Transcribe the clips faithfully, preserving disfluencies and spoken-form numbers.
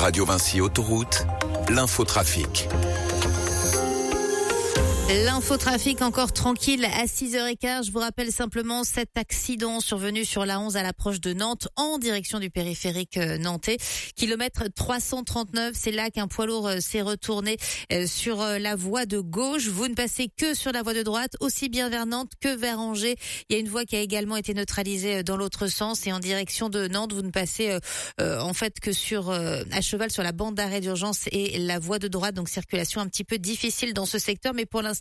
Radio Vinci Autoroute, l'infotrafic. L'infotrafic encore tranquille à six heures quinze. Je vous rappelle simplement cet accident survenu sur la onze à l'approche de Nantes en direction du périphérique nantais. Kilomètre trois cent trente-neuf, c'est là qu'un poids lourd s'est retourné sur la voie de gauche. Vous ne passez que sur la voie de droite, aussi bien vers Nantes que vers Angers. Il y a une voie qui a également été neutralisée dans l'autre sens et en direction de Nantes, vous ne passez euh, en fait que sur euh, à cheval sur la bande d'arrêt d'urgence et la voie de droite. Donc circulation un petit peu difficile dans ce secteur, mais pour l'instant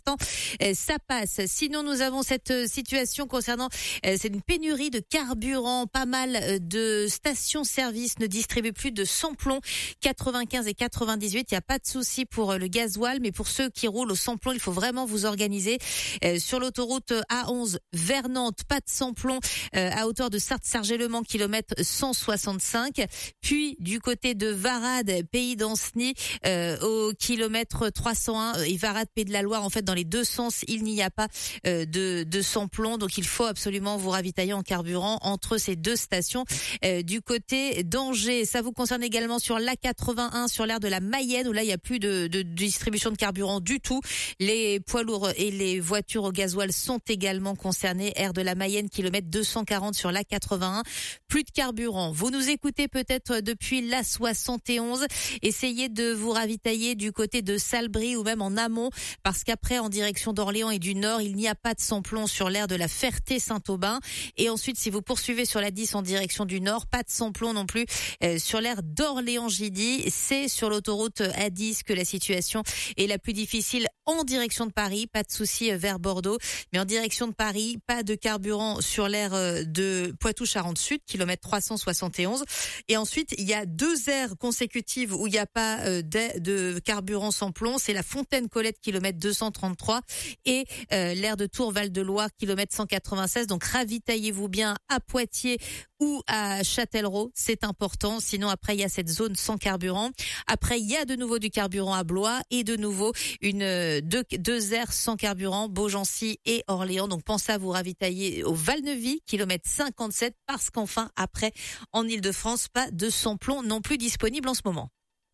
ça passe. Sinon, nous avons cette situation concernant c'est une pénurie de carburant. Pas mal de stations-service ne distribuent plus de samplon quatre-vingt-quinze et quatre-vingt-dix-huit. Il n'y a pas de souci pour le gasoil, mais pour ceux qui roulent au samplon, il faut vraiment vous organiser. Sur l'autoroute A onze vers Nantes, pas de samplon à hauteur de Sarthe-Sargé-le-Mans, kilomètre cent soixante-cinq. Puis du côté de Varade, Pays d'Anceny, euh, au kilomètre trois cent un et Varade, Pays de la Loire, en fait, dans les deux sens, il n'y a pas euh, de, de samplon, donc il faut absolument vous ravitailler en carburant entre ces deux stations. Euh, du côté d'Angers, ça vous concerne également sur l'A quatre-vingt-un, sur l'aire de la Mayenne, où là il n'y a plus de, de distribution de carburant du tout. Les poids lourds et les voitures au gasoil sont également concernés. Aire de la Mayenne, kilomètre deux cent quarante sur l'A quatre-vingt-un. Plus de carburant. Vous nous écoutez peut-être depuis l'A soixante et onze. Essayez de vous ravitailler du côté de Salbris ou même en amont, parce qu'après, en direction d'Orléans et du Nord, il n'y a pas de samplon sur l'aire de la Ferté-Saint-Aubin. Et ensuite, si vous poursuivez sur la dix en direction du Nord, pas de samplon non plus euh, sur l'aire d'Orléans-Gidy. C'est sur l'autoroute A dix que la situation est la plus difficile en direction de Paris. Pas de souci vers Bordeaux. Mais en direction de Paris, pas de carburant sur l'aire de Poitou-Charentes-Sud, kilomètre trois cent soixante et onze. Et ensuite, il y a deux aires consécutives où il n'y a pas euh, de, de carburant samplon. C'est la Fontaine-Colette, kilomètre deux cent trente-trois et euh, l'aire de Tours-Val-de-Loire, kilomètre cent quatre-vingt-seize. Donc ravitaillez-vous bien à Poitiers ou à Châtellerault, c'est important. Sinon, après, il y a cette zone sans carburant. Après, il y a de nouveau du carburant à Blois et de nouveau une deux, deux aires sans carburant, Beaugency et Orléans. Donc pensez à vous ravitailler au Val-Neuvy, kilomètre cinquante-sept, parce qu'enfin, après, en Ile-de-France, pas de samplon non plus disponible en ce moment.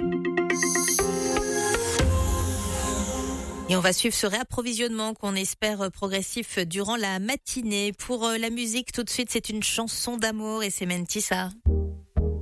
Et on va suivre ce réapprovisionnement qu'on espère progressif durant la matinée. Pour la musique, tout de suite, c'est une chanson d'amour et c'est Mentissa.